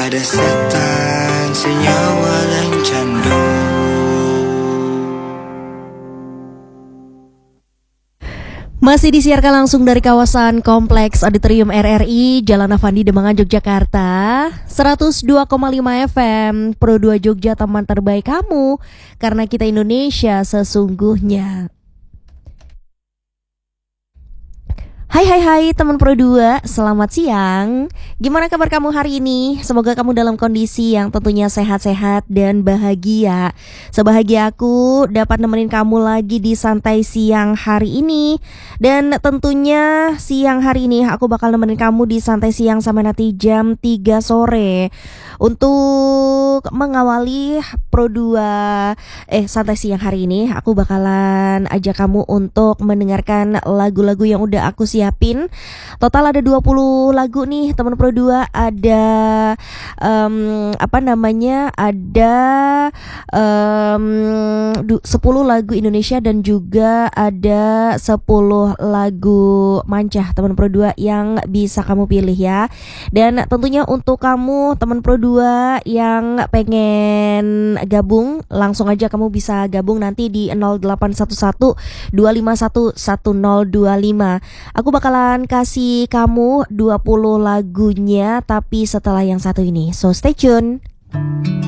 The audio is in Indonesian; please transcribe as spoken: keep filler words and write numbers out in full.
Ada setan senyawa dan candu. Masih disiarkan langsung dari kawasan Kompleks Auditorium R R I, Jalan Avandi, Demangan, Yogyakarta. seratus dua koma lima F M, Pro dua Jogja, teman terbaik kamu, karena kita Indonesia sesungguhnya. Hai hai hai teman Pro dua, selamat siang. Gimana kabar kamu hari ini? Semoga kamu dalam kondisi yang tentunya sehat-sehat dan bahagia. Sebahagia aku dapat nemenin kamu lagi di santai siang hari ini. Dan tentunya siang hari ini aku bakal nemenin kamu di santai siang sampai nanti jam tiga sore. Untuk mengawali Pro dua eh santai siang hari ini, aku bakalan ajak kamu untuk mendengarkan lagu-lagu yang udah aku siapin. Total ada dua puluh lagu nih teman Pro dua. Ada um, apa namanya? Ada um, sepuluh lagu Indonesia dan juga ada sepuluh lagu manca teman Pro dua yang bisa kamu pilih ya. Dan tentunya untuk kamu teman Pro dua yang pengen gabung, langsung aja kamu bisa gabung nanti di nol delapan satu satu dua lima satu satu nol dua lima. Aku bakalan kasih kamu dua puluh lagunya tapi setelah yang satu ini. So stay tune.